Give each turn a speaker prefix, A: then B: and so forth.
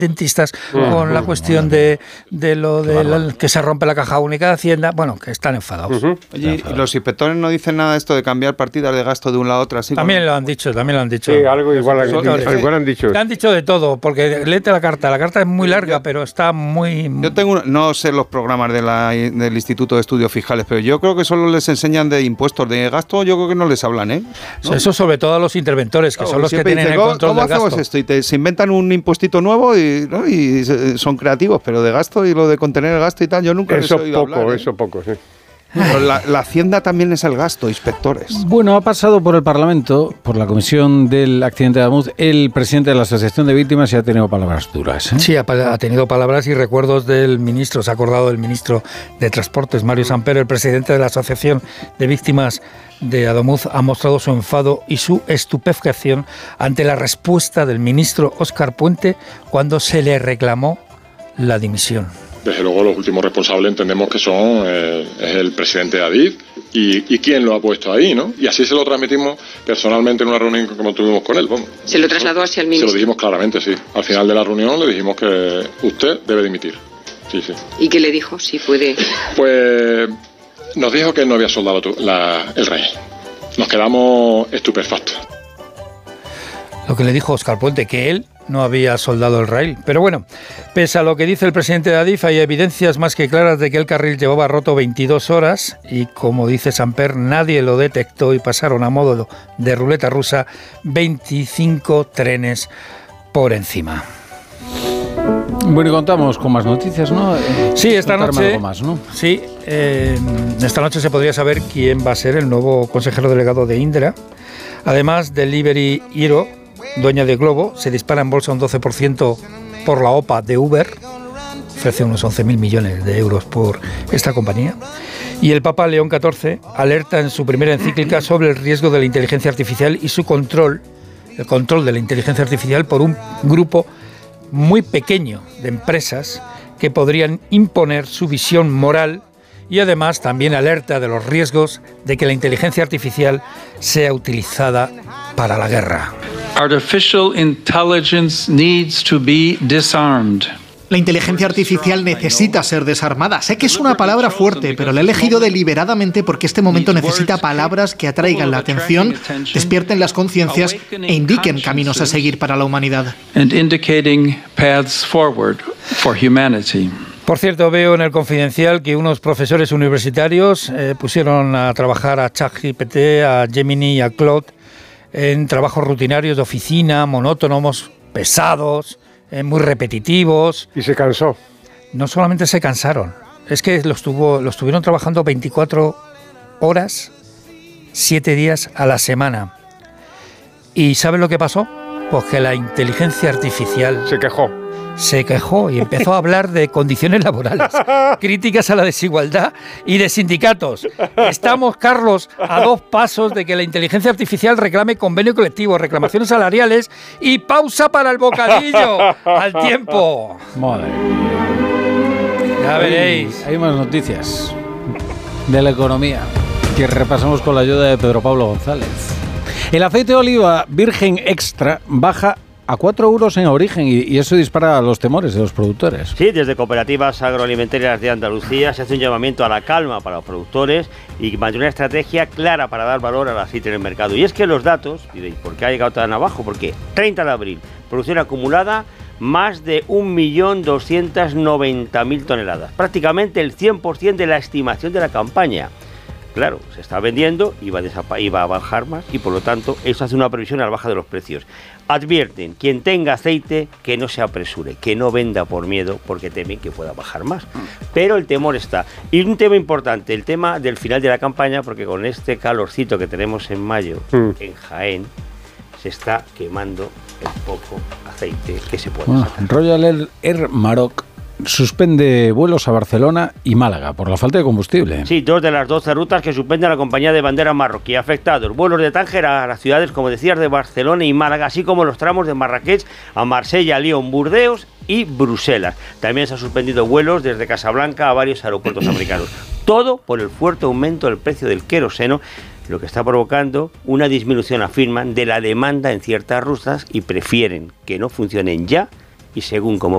A: dentistas con la cuestión de lo de que se rompe la caja única de Hacienda, bueno, que están enfadados.
B: Oye, ¿y los inspectores no dicen nada de esto de cambiar partidas de gasto de un lado a otro? Así
A: También lo han dicho.
C: Sí, algo igual han dicho.
A: Te han dicho de todo, porque léete la carta es muy larga, pero está muy...
B: Yo no sé los programas del Instituto de Estudios Fiscales, pero yo creo que solo les enseñan de impuestos, de gasto, yo creo que no les hablan, ¿no?
A: Eso sobre todo a los interventores, que son los que tienen el control del gasto.
B: ¿Cómo hacemos esto? Y se inventan un impuestito nuevo y son creativos, pero de gasto y lo de contener el gasto y tal, yo nunca les he oído hablar.
C: Eso poco, sí.
B: Pero la Hacienda también es el gasto, inspectores.
D: Bueno, ha pasado por el Parlamento, por la comisión del accidente de Ademuz, el presidente de la Asociación de Víctimas y ha tenido palabras duras.
A: Sí, ha tenido palabras y recuerdos del ministro, se ha acordado del ministro de Transportes, Mario Sampero. El presidente de la Asociación de Víctimas de Ademuz ha mostrado su enfado y su estupefacción ante la respuesta del ministro Óscar Puente cuando se le reclamó la dimisión.
E: Desde luego los últimos responsables entendemos que son es el presidente de Adif y quién lo ha puesto ahí, ¿no? Y así se lo transmitimos personalmente en una reunión como tuvimos con él. Vamos.
F: ¿Se lo trasladó hacia el ministro?
E: Se lo dijimos claramente, sí. Al final de la reunión le dijimos que usted debe dimitir. Sí.
F: ¿Y qué le dijo? Si puede...
E: Pues nos dijo que no había soldado el rey. Nos quedamos estupefactos.
A: Lo que le dijo Óscar Puente, que él no había soldado el rail. Pero bueno, pese a lo que dice el presidente de Adif, hay evidencias más que claras de que el carril llevaba roto 22 horas y, como dice Samper, nadie lo detectó y pasaron a modo de ruleta rusa 25 trenes por encima.
D: Bueno, y contamos con más noticias, ¿no?
A: Sí, esta noche,
D: algo más, ¿no?
A: Sí, esta noche se podría saber quién va a ser el nuevo consejero delegado de Indra. Además, Delivery Hero, dueña de Globo, se dispara en bolsa un 12% por la OPA de Uber, ofrece unos 11.000 millones de euros por esta compañía. Y el Papa León XIV alerta en su primera encíclica sobre el riesgo de la inteligencia artificial y su control, el control de la inteligencia artificial por un grupo muy pequeño de empresas que podrían imponer su visión moral. Y además también alerta de los riesgos de que la inteligencia artificial sea utilizada para la guerra.
G: Artificial intelligence needs to be disarmed.
H: La inteligencia artificial necesita ser desarmada. Sé que es una palabra fuerte, pero la he elegido deliberadamente porque este momento necesita palabras que atraigan la atención, despierten las conciencias e indiquen caminos a seguir para la humanidad.
G: And indicating paths forward for humanity.
A: Por cierto, veo en el Confidencial que unos profesores universitarios pusieron a trabajar a ChatGPT, a Gemini y a Claude en trabajos rutinarios de oficina, monótonos, pesados, muy repetitivos.
C: Y se cansó.
A: No solamente se cansaron, es que los estuvieron trabajando 24 horas, 7 días a la semana. ¿Y saben lo que pasó? Pues que la inteligencia artificial se quejó y empezó a hablar de condiciones laborales, críticas a la desigualdad y de sindicatos. Estamos, Carlos, a 2 pasos de que la inteligencia artificial reclame convenio colectivo, reclamaciones salariales y pausa para el bocadillo. ¡Al tiempo!
D: Madre.
A: Ya veréis.
D: Hay más noticias de la economía que repasamos con la ayuda de Pedro Pablo González. El aceite de oliva virgen extra baja a 4 euros en origen y eso dispara los temores de los productores.
I: Sí, desde Cooperativas Agroalimentarias de Andalucía se hace un llamamiento a la calma para los productores y mantener una estrategia clara para dar valor al aceite en el mercado. Y es que los datos, diréis, ¿por qué ha llegado tan abajo? Porque 30 de abril, producción acumulada, más de 1.290.000 toneladas, prácticamente el 100% de la estimación de la campaña. Claro, se está vendiendo y va a bajar más y por lo tanto eso hace una previsión a la baja de los precios. Advierten, quien tenga aceite que no se apresure, que no venda por miedo porque temen que pueda bajar más. Pero el temor está. Y un tema importante, el tema del final de la campaña, porque con este calorcito que tenemos en mayo en Jaén se está quemando el poco aceite que se puede sacar.
D: Royal Air Maroc suspende vuelos a Barcelona y Málaga por la falta de combustible.
I: Sí, 2 de las 12 rutas que suspende la compañía de bandera marroquí. Afectados vuelos de Tánger a las ciudades, como decías, de Barcelona y Málaga, así como los tramos de Marrakech a Marsella, Lyon, Burdeos y Bruselas. También se han suspendido vuelos desde Casablanca a varios aeropuertos americanos. Todo por el fuerte aumento del precio del queroseno, lo que está provocando una disminución, afirman, de la demanda en ciertas rutas y prefieren que no funcionen ya y según como